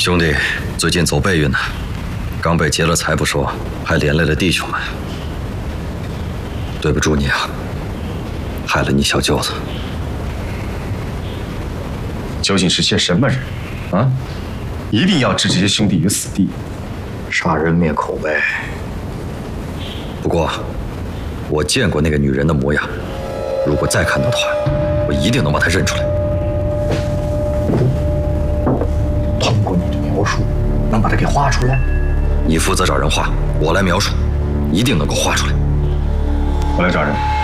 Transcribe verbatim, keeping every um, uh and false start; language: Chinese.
兄弟最近走背运呢，刚被劫了财不说，还连累了弟兄们。对不住你啊，害了你小舅子。 究竟是些什么人啊？一定要置这些兄弟于死地， 杀人灭口呗。不过，我见过那个女人的模样，如果再看到的话，我一定能把她认出来。 通过你的描述，能把她给画出来？ 你负责找人画，我来描述，一定能够画出来。 我来找人。